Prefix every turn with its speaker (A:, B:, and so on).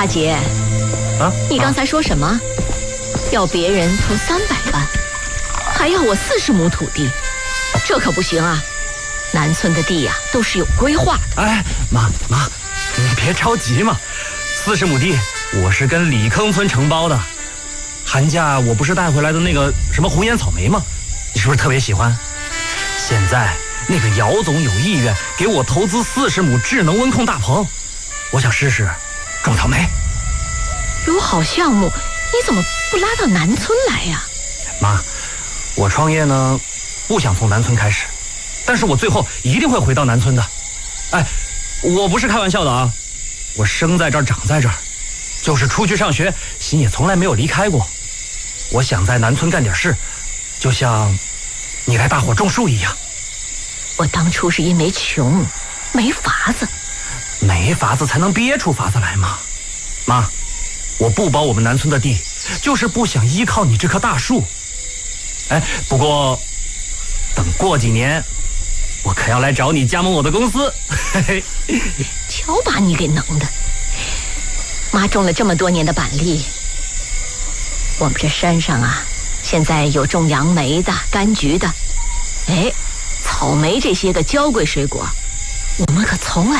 A: 阿杰，你刚才说什么？要别人投300万，还要我40亩土地，这可不行啊！南村的地呀，都是有规划的。
B: 哎，妈，你别着急嘛，40亩地我是跟李坑村承包的。寒假我不是带回来的那个什么红颜草莓吗？你是不是特别喜欢？现在那个姚总有意愿给我投资40亩智能温控大棚，我想试试种草莓。
A: 有好项目，你怎么不拉到南村来呀？
B: 妈，我创业呢，不想从南村开始，但是我最后一定会回到南村的。哎，我不是开玩笑的啊，我生在这儿长在这儿，就是出去上学，心也从来没有离开过。我想在南村干点事，就像你来大伙种树一样。
A: 我当初是因为穷，没法子。
B: 没法子才能憋出法子来嘛。妈，我不包我们南村的地，就是不想依靠你这棵大树。哎，不过等过几年，我可要来找你加盟我的公司。嘿嘿，
A: 瞧把你给能的！妈种了这么多年的板栗，我们这山上啊，现在有种杨梅的、柑橘的，哎，草莓这些个娇贵水果，我们可从来